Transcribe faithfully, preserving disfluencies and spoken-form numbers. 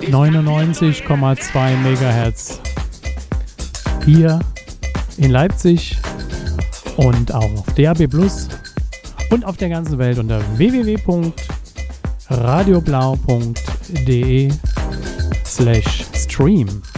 neunundneunzig Komma zwei Megahertz hier in Leipzig und auch auf D A B Plus und auf der ganzen Welt unter w w w punkt radioblau punkt de slash stream.